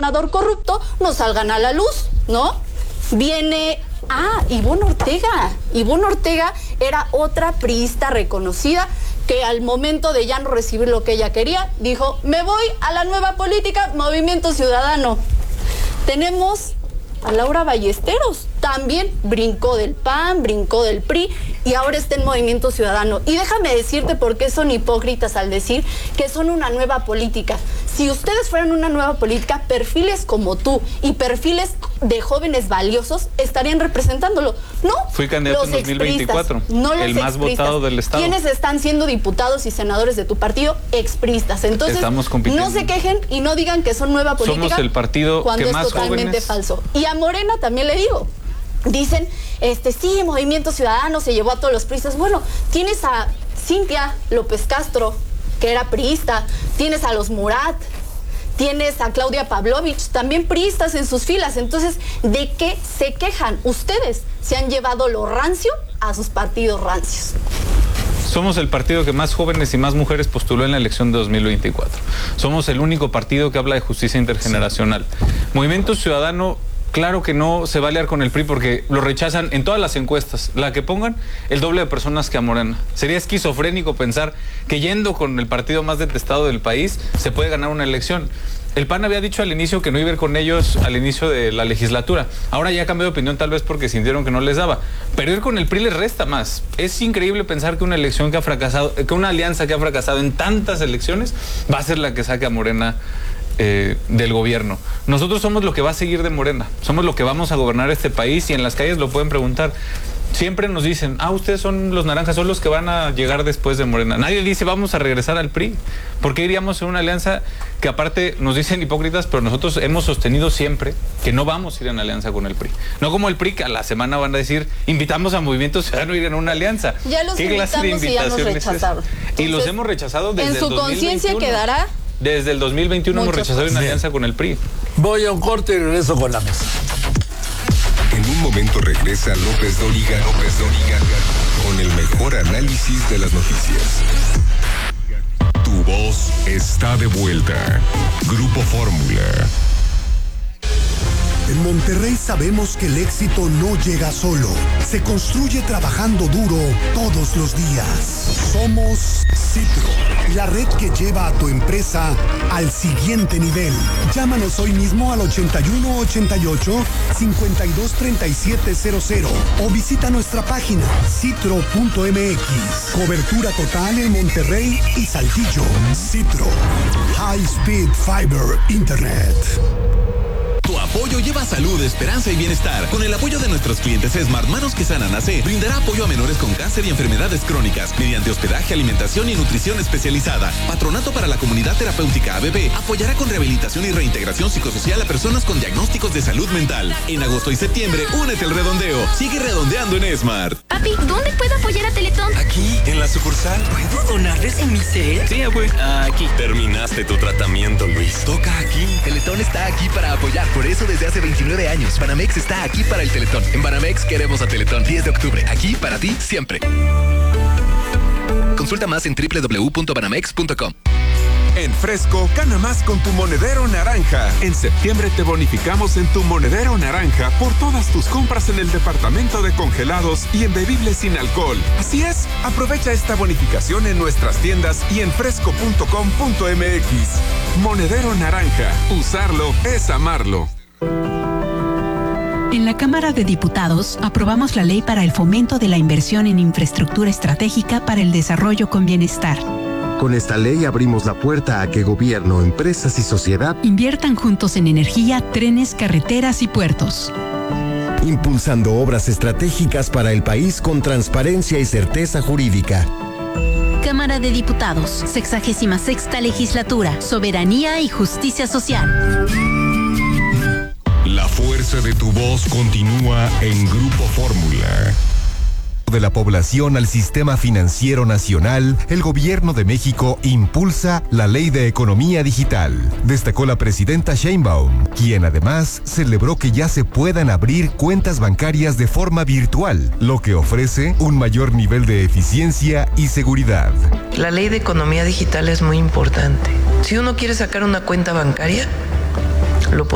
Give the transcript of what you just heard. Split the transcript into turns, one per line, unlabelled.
gobernador corrupto no salgan a la luz, ¿no? Viene... Ivonne Ortega. Ivonne Ortega era otra priista reconocida que al momento de ya no recibir lo que ella quería, dijo, me voy a la nueva política, Movimiento Ciudadano. Tenemos a Laura Ballesteros, también brincó del PAN, brincó del PRI y ahora está en Movimiento Ciudadano. Y déjame decirte por qué son hipócritas al decir que son una nueva política. Si ustedes fueran una nueva política, perfiles como tú y perfiles de jóvenes valiosos estarían representándolo. No,
fui candidato en 2024,
no
el más votado del estado.
¿Quiénes están siendo diputados y senadores de tu partido? Expristas. Entonces, no se quejen y no digan que son nueva política.
Somos el partido
cuando
que
es
más
totalmente
jóvenes...
falso. Y a Morena también le digo. Dicen, sí, Movimiento Ciudadano se llevó a todos los priistas. Bueno, tienes a Cintia López Castro, que era priista, tienes a los Murat, tienes a Claudia Pavlovich, también priistas en sus filas. Entonces, ¿de qué se quejan? Ustedes se han llevado lo rancio a sus partidos rancios.
Somos el partido que más jóvenes y más mujeres postuló en la elección de 2024. Somos el único partido que habla de justicia intergeneracional. Movimiento Ciudadano... Claro que no se va a aliar con el PRI porque lo rechazan en todas las encuestas. La que pongan, el doble de personas que a Morena. Sería esquizofrénico pensar que yendo con el partido más detestado del país se puede ganar una elección. El PAN había dicho al inicio que no iba a ir con ellos al inicio de la legislatura. Ahora ya cambió de opinión tal vez porque sintieron que no les daba. Pero ir con el PRI les resta más. Es increíble pensar que una elección que ha fracasado, que una alianza que ha fracasado en tantas elecciones va a ser la que saque a Morena del gobierno. Nosotros somos lo que va a seguir de Morena, somos lo que vamos a gobernar este país y en las calles lo pueden preguntar. Siempre nos dicen, ustedes son los naranjas, son los que van a llegar después de Morena. Nadie dice, vamos a regresar al PRI. ¿Por qué iríamos en una alianza que aparte nos dicen hipócritas, pero nosotros hemos sostenido siempre que no vamos a ir en alianza con el PRI? No como el PRI, que a la semana van a decir, invitamos a Movimiento Ciudadano a ir en una alianza.
Ya los invitamos y ya nos rechazaron.
Entonces, y los hemos rechazado desde el 2021.
En su conciencia quedará.
Desde el 2021 hemos rechazado una alianza con el PRI.
Voy a un corte y regreso con la mesa.
En un momento regresa López Dóriga con el mejor análisis de las noticias. Tu voz está de vuelta. Grupo Fórmula.
En Monterrey sabemos que el éxito no llega solo, se construye trabajando duro todos los días. Somos Citro, la red que lleva a tu empresa al siguiente nivel. Llámanos hoy mismo al 8188-523700 o visita nuestra página citro.mx. Cobertura total en Monterrey y Saltillo. Citro, High Speed Fiber Internet.
Tu apoyo lleva salud, esperanza y bienestar. Con el apoyo de nuestros clientes Smart, Manos que Sanan AC brindará apoyo a menores con cáncer y enfermedades crónicas mediante hospedaje, alimentación y nutrición especializada. Patronato para la Comunidad Terapéutica ABB apoyará con rehabilitación y reintegración psicosocial a personas con diagnósticos de salud mental. En agosto y septiembre, únete al redondeo. Sigue redondeando en Smart.
Papi, ¿dónde puedo apoyar a Teletón?
Aquí, en la sucursal.
¿Puedo donarles en mi cel?
Sí, abue. Aquí. Terminaste tu tratamiento, Luis. Toca aquí.
Teletón está aquí para apoyar. Por eso desde hace 29 años, Banamex está aquí para el Teletón. En Banamex queremos a Teletón. 10 de octubre. Aquí para ti siempre. Consulta más en www.banamex.com.
En Fresco, gana más con tu monedero naranja. En septiembre te bonificamos en tu monedero naranja por todas tus compras en el departamento de congelados y en bebibles sin alcohol. Así es, aprovecha esta bonificación en nuestras tiendas y en fresco.com.mx. Monedero naranja, usarlo es amarlo.
En la Cámara de Diputados aprobamos la ley para el fomento de la inversión en infraestructura estratégica para el desarrollo con bienestar.
Con esta ley abrimos la puerta a que gobierno, empresas y sociedad
inviertan juntos en energía, trenes, carreteras y puertos.
Impulsando obras estratégicas para el país con transparencia y certeza jurídica.
Cámara de Diputados, 66ª Legislatura, Soberanía y Justicia Social.
La fuerza de tu voz continúa en Grupo Fórmula.
De la población al sistema financiero nacional, el Gobierno de México impulsa la Ley de Economía Digital, destacó la presidenta Sheinbaum, quien además celebró que ya se puedan abrir cuentas bancarias de forma virtual, lo que ofrece un mayor nivel de eficiencia y seguridad.
La Ley de Economía Digital es muy importante. Si uno quiere sacar una cuenta bancaria, lo puede